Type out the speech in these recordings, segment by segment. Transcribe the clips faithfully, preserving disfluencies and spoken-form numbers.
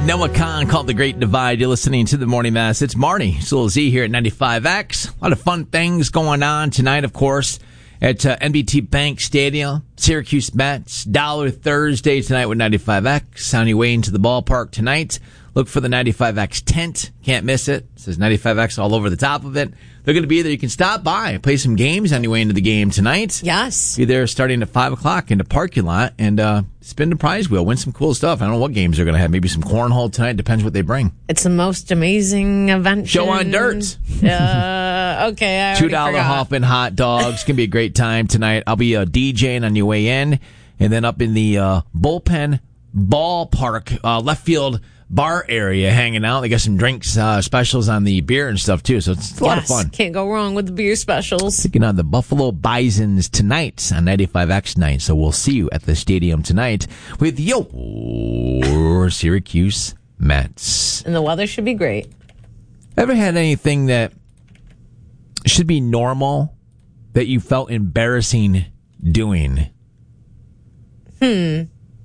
Noah Khan called The Great Divide. You're listening to The Morning Mess. It's Marty, it's Little Z here at ninety-five X. A lot of fun things going on tonight, of course, at uh, N B T Bank Stadium. Syracuse Mets, Dollar Thursday tonight with ninety-five X. On your way into the ballpark tonight, look for the ninety-five X tent. Can't miss it. It says ninety-five X all over the top of it. They're going to be there. You can stop by and play some games on your way into the game tonight. Yes. Be there starting at five o'clock in the parking lot and uh, spin the prize wheel. Win some cool stuff. I don't know what games they're going to have. Maybe some cornhole tonight. Depends what they bring. It's the most amazing event. Show on dirt. Uh, okay. I two dollar Hoffman hot dogs. It's going to be a great time tonight. I'll be uh, DJing on your way in. And then up in the uh, bullpen ballpark, uh, left field bar area hanging out. They got some drinks uh, specials on the beer and stuff too, so it's a lot yes, of fun. Can't go wrong with the beer specials. Taking on the Buffalo Bisons tonight on ninety-five X night, so we'll see you at the stadium tonight with your Syracuse Mets. And the weather should be great. Ever had anything that should be normal that you felt embarrassing doing? Hmm.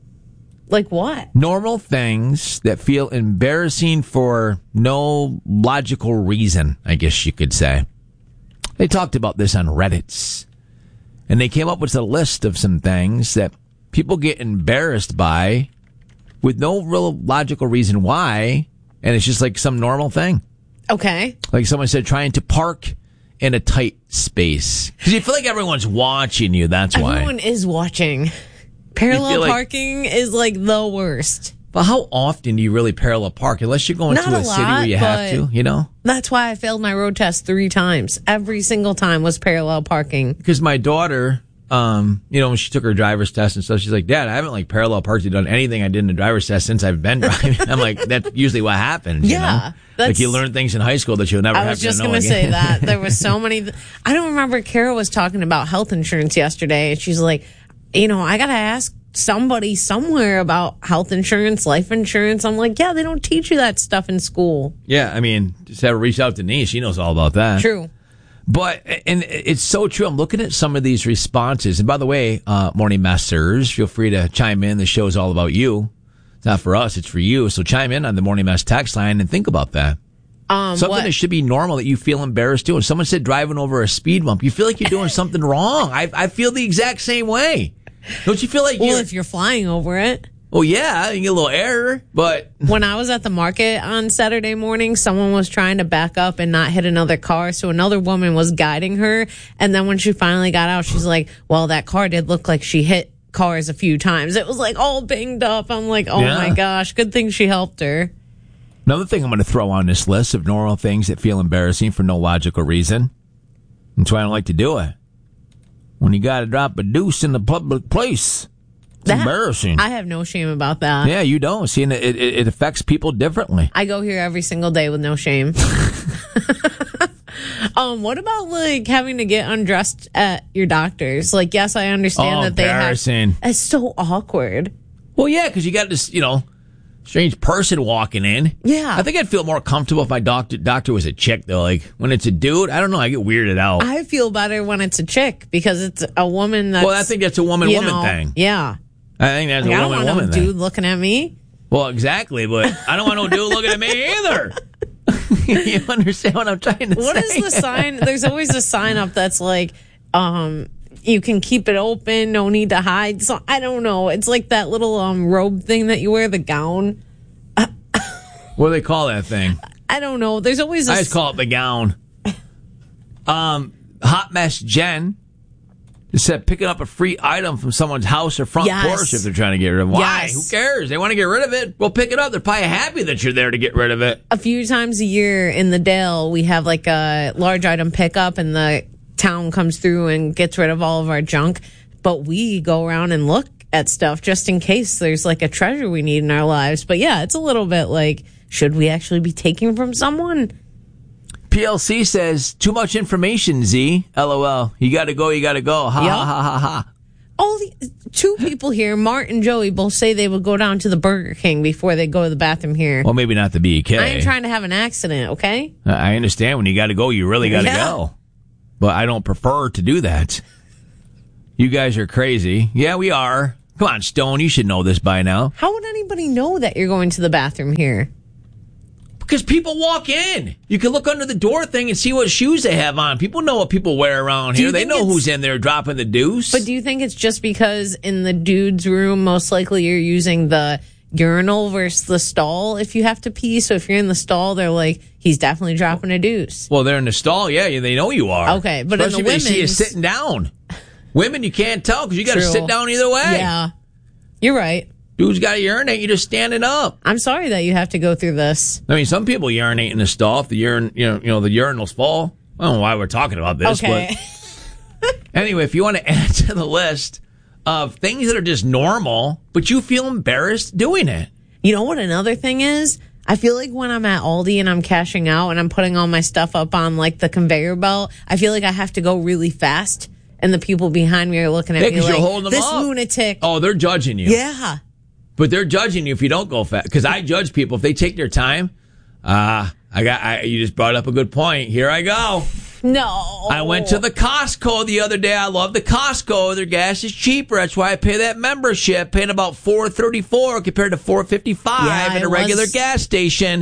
Like what? Normal things that feel embarrassing for no logical reason, I guess you could say. They talked about this on Reddit. And they came up with a list of some things that people get embarrassed by with no real logical reason why. And it's just like some normal thing. Okay. Like someone said, trying to park in a tight space. Because you feel like everyone's watching you, that's why. Everyone is watching. Parallel like, parking is like the worst. But how often do you really parallel park? Unless you're going Not to a, a city lot, where you have to, you know? That's why I failed my road test three times. Every single time was parallel parking. Because my daughter, um, you know, when she took her driver's test and stuff, she's like, Dad, I haven't like parallel parked or done anything I did in the driver's test since I've been driving. I'm like, that's usually what happens. Yeah. You know? Like you learn things in high school that you'll never I have was to just know going to again. say that. There was so many. Th- I don't remember. Kara was talking about health insurance yesterday, and she's like, you know, I got to ask somebody somewhere about health insurance, life insurance. I'm like, yeah, they don't teach you that stuff in school. Yeah, I mean, just have her reach out to Denise. She knows all about that. True. But, and it's so true. I'm looking at some of these responses. And by the way, uh, Morning Masters, feel free to chime in. The show's all about you. It's not for us, it's for you. So chime in on the Morning Mess text line and think about that. Um, something what? that should be normal that you feel embarrassed doing. Someone said driving over a speed bump. You feel like you're doing something wrong. I, I feel the exact same way. Don't you feel like well, you're... if you're flying over it. Well, yeah, you get a little error, but... When I was at the market on Saturday morning, someone was trying to back up and not hit another car, so another woman was guiding her, and then when she finally got out, she's like, well, that car did look like she hit cars a few times. It was like all banged up. I'm like, oh yeah. my gosh, good thing she helped her. Another thing I'm going to throw on this list of normal things that feel embarrassing for no logical reason. That's why I don't like to do it. When you got to drop a deuce in the public place. It's that, embarrassing. I have no shame about that. Yeah, you don't. See, and it, it, it affects people differently. I go here every single day with no shame. um, what about like having to get undressed at your doctor's? Like, yes, I understand oh, that they have. Embarrassing. It's so awkward. Well, yeah, because you got this, you know, strange person walking in. Yeah. I think I'd feel more comfortable if my doctor doctor was a chick, though. Like, when it's a dude, I don't know, I get weirded out. I feel better when it's a chick because it's a woman that's... Well, I think that's a woman-woman you know, thing. Yeah. I think that's like, a I don't want woman-woman no thing. dude looking at me. Well, exactly, but I don't want no dude looking at me either. You understand what I'm trying to what say? What is the sign? There's always a sign up that's like, um... you can keep it open, no need to hide. So I don't know. It's like that little um robe thing that you wear, the gown. What do they call that thing? I don't know. There's always a... I just call it the gown. Um, Hot Mess Jen said picking up a free item from someone's house or front yes. porch if they're trying to get rid of it. Why? Yes. Who cares? They want to get rid of it. Well, pick it up. They're probably happy that you're there to get rid of it. A few times a year in the Dale, we have like a large item pickup and the town comes through and gets rid of all of our junk. But we go around and look at stuff just in case there's like a treasure we need in our lives. But yeah, it's a little bit like, should we actually be taking from someone? P L C says, too much information, Z. LOL. You got to go, you got to go. Ha, yep. ha, ha, ha, ha. All the, two people here, Mart and Joey, both say they would go down to the Burger King before they go to the bathroom here. Well, maybe not the B K. I ain't trying to have an accident, okay? I understand when you got to go, you really got to yeah. go. But I don't prefer to do that. You guys are crazy. Yeah, we are. Come on, Stone, you should know this by now. How would anybody know that you're going to the bathroom here? Because people walk in. You can look under the door thing and see what shoes they have on. People know what people wear around Do you here. They think know it's- who's in there dropping the deuce. But do you think it's just because in the dude's room, most likely you're using the urinal versus the stall if you have to pee? So if you're in the stall, they're like, he's definitely dropping a deuce. Well, they're in the stall. Yeah, they know you are. Okay, but in the Especially if they see you women's- sitting down. Women, you can't tell because you got to True. sit down either way. Yeah, you're right. Dude's got to urinate. You're just standing up. I'm sorry that you have to go through this. I mean, some people urinate in the stall if the urine, you know, you know, the urinals fall. I don't know why we're talking about this, Okay. but anyway, if you want to add to the list of things that are just normal, but you feel embarrassed doing it. You know what another thing is? I feel like when I'm at Aldi and I'm cashing out and I'm putting all my stuff up on like the conveyor belt, I feel like I have to go really fast. And the people behind me are looking at Yeah, me 'cause like, you're holding them this up. lunatic. Oh, they're judging you. Yeah. But they're judging you if you don't go fast. Because I judge people if they take their time. Ah, uh, I got. I, you just brought up a good point. Here I go. No. I went to the Costco the other day. I love the Costco. Their gas is cheaper. That's why I pay that membership, paying about four thirty four compared to four fifty five Yeah, at a it regular was- gas station.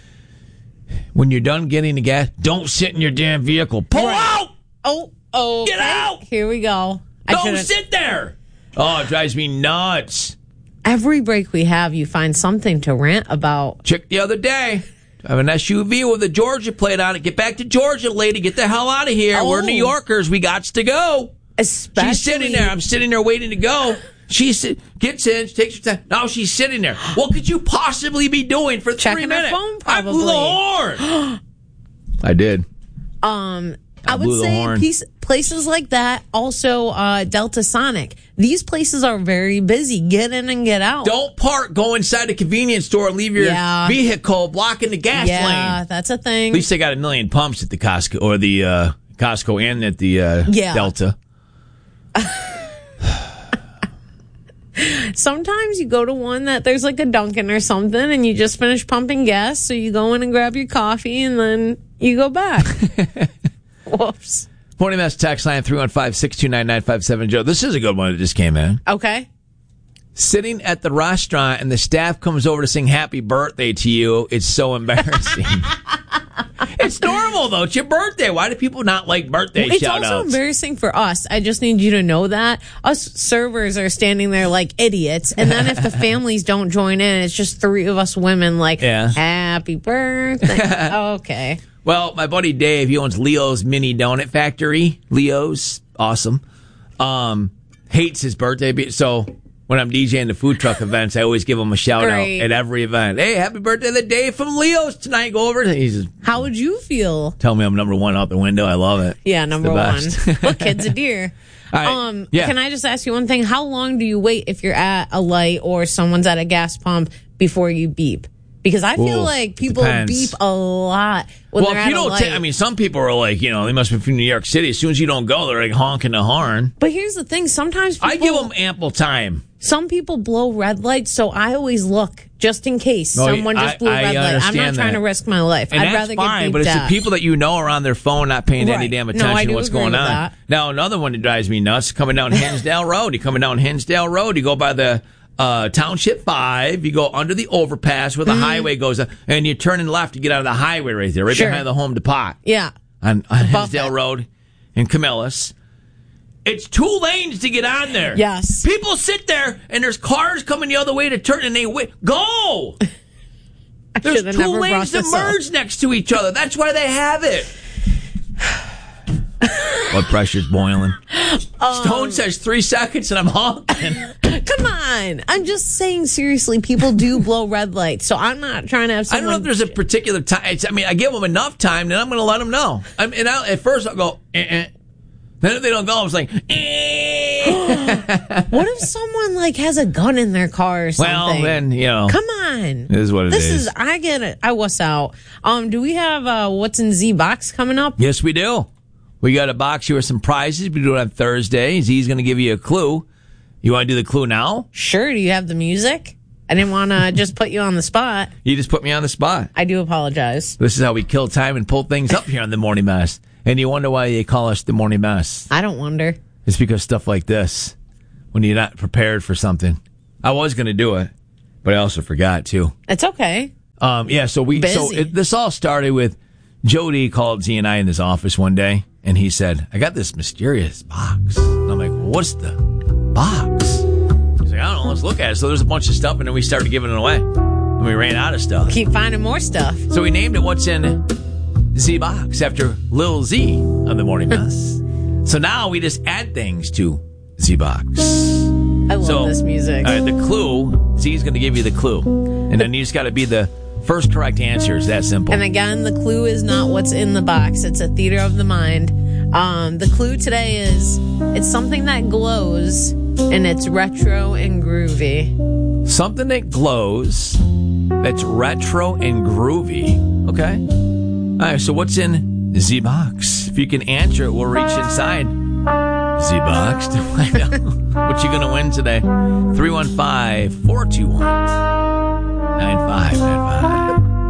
When you're done getting the gas, don't sit in your damn vehicle. Pull Right. out. Oh, oh. Get out! Here we go. I Don't should've- sit there. Oh, it drives me nuts. Every break we have, you find something to rant about. Chick the other day. I have an S U V with a Georgia plate on it. Get back to Georgia, lady. Get the hell out of here. Oh. We're New Yorkers. We got to go. Especially. She's sitting there. I'm sitting there waiting to go. She sit, gets in, she takes her time. Now she's sitting there. What could you possibly be doing for Checking three her minutes? phone, I blew the horn. I did. Um, I, I would blew the say horn. piece, places like that. Also, uh, Delta Sonic. These places are very busy. Get in and get out. Don't park. Go inside the convenience store and leave your Yeah. vehicle blocking the gas yeah, lane. that's a thing. At least they got a million pumps at the Costco or the uh, Costco and at the uh, Yeah. Delta. Sometimes you go to one that there's like a Dunkin' or something and you just finish pumping gas. So you go in and grab your coffee and then you go back. Whoops. Morning Mass text line three one five, six two nine, nine five seven zero. This is a good one that just came in. Okay. Sitting at the restaurant and the staff comes over to sing happy birthday to you. It's so embarrassing. It's normal, though. It's your birthday. Why do people not like birthday It's shout also outs? embarrassing for us. I just need you to know that. Us servers are standing there like idiots. And then if the families don't join in, it's just three of us women like, Yeah. happy birthday. Okay. Well, my buddy Dave, he owns Leo's Mini Donut Factory. Leo's, awesome. Um, hates his birthday. be- So when I'm DJing the food truck events, I always give him a shout Great. out at every event. Hey, happy birthday to Dave from Leo's tonight. Go over. He says, How would you feel? tell me I'm number one out the window. I love it. Yeah, number the one. best. Look, kid's a deer. All right. Um, Yeah. Can I just ask you one thing? How long do you wait if you're at a light or someone's at a gas pump before you beep? Because I feel Ooh, like it people depends. beep a lot when Well, they're if at you a don't light. take, I mean, some people are like, you know, they must be from New York City. As soon as you don't go, they're like honking the horn. But here's the thing: sometimes people, I give them ample time. some people blow red lights, so I always look just in case No, someone I- just blew a I red light. I'm not understand trying that. to risk my life. And I'd that's rather fine, get but beeped it's at. the people that you know are on their phone not paying any Right. damn No, attention I to do what's agree going with on. that. Now, another one that drives me nuts, coming down Hinsdale Road. You're coming down Hinsdale Road, you go by the uh, Township five, you go under the overpass where the highway goes, up, and you turn in left to get out of the highway right there, right Sure. behind the Home Depot. Yeah. On, on Buffett. Hinsdale Road in Camillus. It's two lanes to get on there. Yes. People sit there, and there's cars coming the other way to turn, and they wait. Go! I There's should have two never brought lanes that this up. merge next to each other. That's why they have it. Blood pressure's boiling. Um, Stone says three seconds, and I'm honking. Come on. I'm just saying seriously, people do blow red lights, so I'm not trying to have I someone. don't know if there's a particular time. It's, I mean, I give them enough time, then I'm going to let them know. I mean, and I'll, at first I'll go, eh, eh. Then if they don't go, I was like, eh. What if someone like has a gun in their car or something? Well, then, you know. Come on. It is what it this is. is I get it. I wuss out. Um, do we have uh what's in Z box coming up? Yes, we do. We got a box here with some prizes. We do it on Thursday. Z's going to give you a clue. You want to do the clue now? Sure. Do you have the music? I didn't want to just put you on the spot. You just put me on the spot. I do apologize. This is how we kill time and pull things up here on the Morning Mess. And you wonder why they call us the Morning Mess. I don't wonder. It's because stuff like this when you're not prepared for something. I was going to do it, but I also forgot too. It's okay. Um, yeah, so we Busy. so it, this all started with Jody called Z and I in his office one day, and he said, "I got this mysterious box." And I'm like, well, "What's the box?" He's like, "I don't know. Let's look at it." So there's a bunch of stuff, and then we started giving it away, and we ran out of stuff. Keep finding more stuff. So we named it "What's in Z Box" after Lil Z on the Morning Mess. So now we just add things to Z Box. I love So, this music. All right, the clue, Z's going to give you the clue. And then you just got to be the first correct answer. It's that simple. And again, the clue is not what's in the box. It's a theater of the mind. Um, the clue today is it's something that glows, and it's retro and groovy. Something that glows, that's retro and groovy. Okay. All right, so what's in Z Box? If you can answer it, we'll reach inside Z Box to find out what you're going to win today. three one five, four two one, nine five nine five.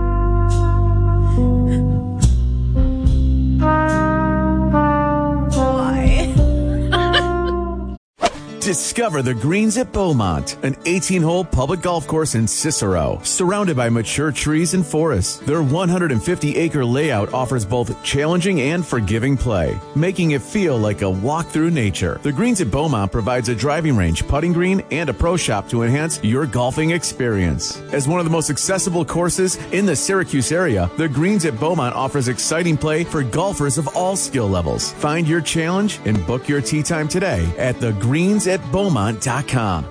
Discover the Greens at Beaumont, an eighteen-hole public golf course in Cicero, surrounded by mature trees and forests. Their one hundred fifty acre layout offers both challenging and forgiving play, making it feel like a walk through nature. The Greens at Beaumont provides a driving range, putting green, and a pro shop to enhance your golfing experience. As one of the most accessible courses in the Syracuse area, the Greens at Beaumont offers exciting play for golfers of all skill levels. Find your challenge and book your tee time today at the greens at beaumont dot com.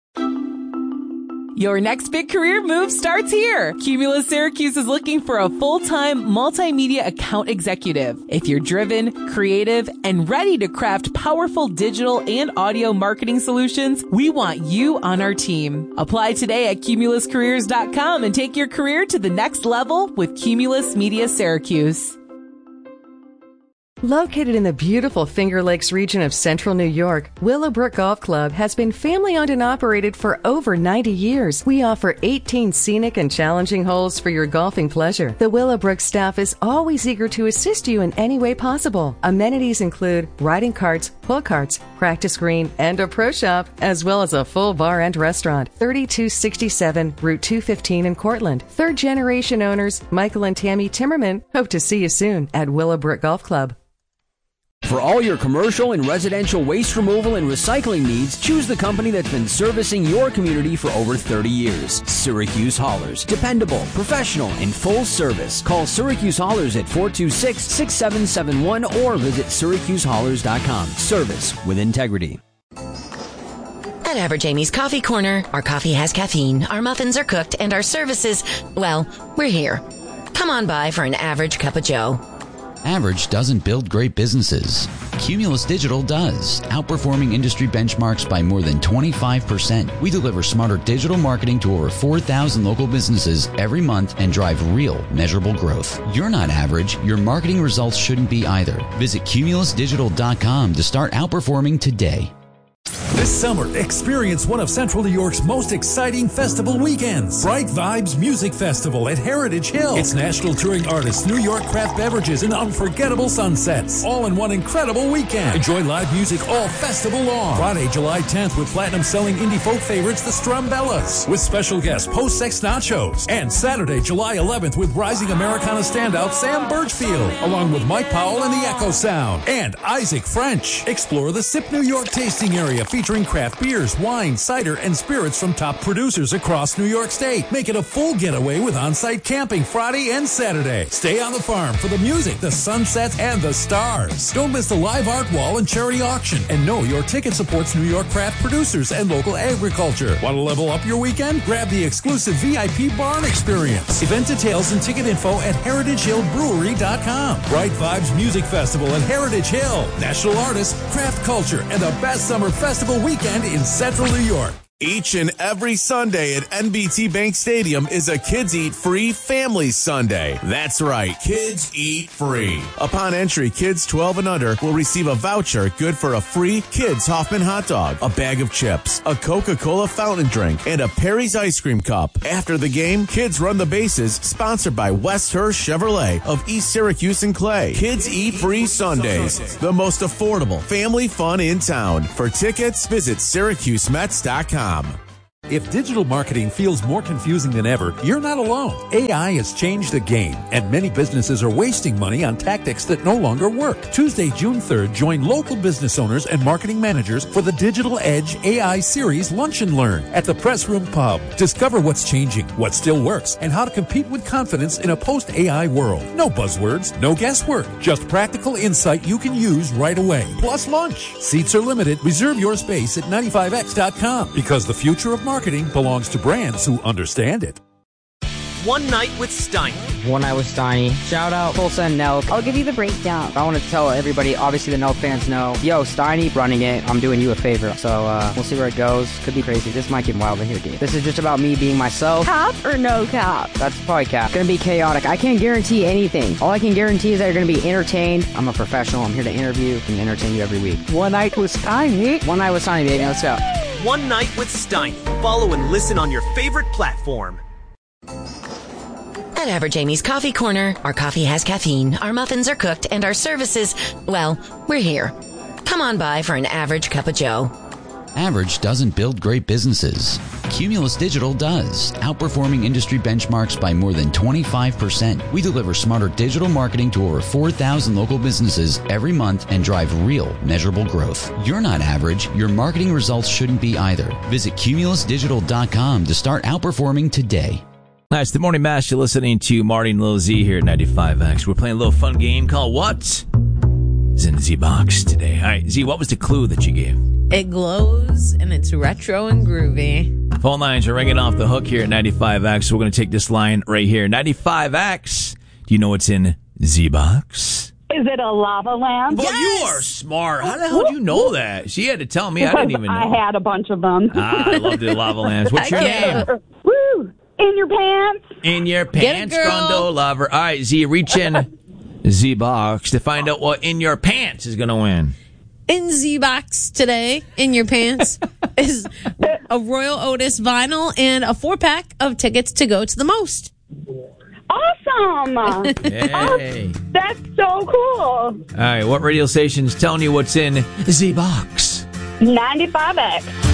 Your next big career move starts here. Cumulus Syracuse is looking for a full-time multimedia account executive. If you're driven, creative, and ready to craft powerful digital and audio marketing solutions, we want you on our team. Apply today at cumulus careers dot com and take your career to the next level with Cumulus Media Syracuse. Located in the beautiful Finger Lakes region of central New York, Willowbrook Golf Club has been family-owned and operated for over ninety years. We offer eighteen scenic and challenging holes for your golfing pleasure. The Willowbrook staff is always eager to assist you in any way possible. Amenities include riding carts, pull carts, practice green, and a pro shop, as well as a full bar and restaurant. thirty-two sixty-seven Route two fifteen in Cortland. Third-generation owners Michael and Tammy Timmerman hope to see you soon at Willowbrook Golf Club. For all your commercial and residential waste removal and recycling needs, choose the company that's been servicing your community for over thirty years. Syracuse Haulers. Dependable, professional, and full service. Call Syracuse Haulers at four two six, six seven seven one or visit syracuse haulers dot com. Service with integrity. At Average Amy's Coffee Corner, our coffee has caffeine, our muffins are cooked, and our services, well, we're here. Come on by for an average cup of joe. Average doesn't build great businesses. Cumulus Digital does, outperforming industry benchmarks by more than twenty-five percent. We deliver smarter digital marketing to over four thousand local businesses every month and drive real, measurable growth. You're not average. Your marketing results shouldn't be either. Visit cumulus digital dot com to start outperforming today. This summer, experience one of Central New York's most exciting festival weekends. Bright Vibes Music Festival at Heritage Hill. It's national touring artists, New York craft beverages, and unforgettable sunsets. All in one incredible weekend. Enjoy live music all festival long. Friday, July tenth with platinum-selling indie folk favorites, the Strumbellas, with special guest Post Sex Nachos. And Saturday, July eleventh with rising Americana standout Sam Birchfield, along with Mike Powell and the Echo Sound, and Isaac French. Explore the Sip New York tasting area featuring craft beers, wine, cider, and spirits from top producers across New York State. Make it a full getaway with on-site camping Friday and Saturday. Stay on the farm for the music, the sunsets, and the stars. Don't miss the live art wall and charity auction. And know your ticket supports New York craft producers and local agriculture. Want to level up your weekend? Grab the exclusive V I P barn experience. Event details and ticket info at heritage hill brewery dot com. Bright Vibes Music Festival at Heritage Hill. National artists, craft culture, and the best summer festival weekend in Central New York. Each and every Sunday at N B T Bank Stadium is a Kids Eat Free Family Sunday. That's right, Kids Eat Free. Upon entry, kids twelve and under will receive a voucher good for a free Kids Hoffman hot dog, a bag of chips, a Coca-Cola fountain drink, and a Perry's ice cream cup. After the game, kids run the bases, sponsored by West Hurst Chevrolet of East Syracuse and Clay. Kids Eat Free Sundays, the most affordable family fun in town. For tickets, visit Syracuse Mets dot com. If digital marketing feels more confusing than ever, you're not alone. A I has changed the game, and many businesses are wasting money on tactics that no longer work. Tuesday, June third, join local business owners and marketing managers for the Digital Edge A I Series Lunch and Learn at the Press Room Pub. Discover what's changing, what still works, and how to compete with confidence in a post-A I world. No buzzwords, no guesswork, just practical insight you can use right away. Plus lunch. Seats are limited. Reserve your space at ninety-five x dot com because the future of marketing Marketing belongs to brands who understand it. One Night with Steiny. One Night with Steiny. Shout out Tulsa and Nelk. I'll give you the breakdown. I want to tell everybody, obviously the Nelk fans know, yo, Steiny running it. I'm doing you a favor. So uh, we'll see where it goes. Could be crazy. This might get wild in here, dude. This is just about me being myself. Cap or no cap? That's probably cap. Gonna be chaotic. I can't guarantee anything. All I can guarantee is that you're gonna be entertained. I'm a professional. I'm here to interview and entertain you every week. One Night with Steiny. One Night with Steiny, baby. Let's go. One Night with Steiny. Follow and listen on your favorite platform. At Average Amy's Coffee Corner, our coffee has caffeine, our muffins are cooked, and our services, well, we're here. Come on by for an average cup of joe. Average doesn't build great businesses. Cumulus Digital does, outperforming industry benchmarks by more than twenty-five percent. We deliver smarter digital marketing to over four thousand local businesses every month and drive real, measurable growth. You're not average. Your marketing results shouldn't be either. Visit cumulus digital dot com to start outperforming today. Nice. The Morning Mass. You're listening to Marty and Lil Z here at ninety-five X. We're playing a little fun game called What? It's in the Z-Box today. All right, Z, what was the clue that you gave? It glows, and it's retro and groovy. Phone lines are ringing off the hook here at ninety-five X. So we're going to take this line right here. ninety-five X. Do you know what's in Z-Box? Is it a lava lamp? Well, yes! You are smart. How the hell do you know that? She had to tell me. Because I didn't even know. I had a bunch of them. Ah, I love the lava lamps. What's your name? Woo! In your pants. In your pants, Get it, girl. Grundo Lover. All right, Z, reach in Z-Box to find out what in your pants is going to win. In Z-Box today, in your pants, is a Royal Otis vinyl and a four-pack of tickets to go to the most. Awesome! Hey. Oh, that's so cool. All right, what radio station's telling you what's in Z-Box? ninety-five X.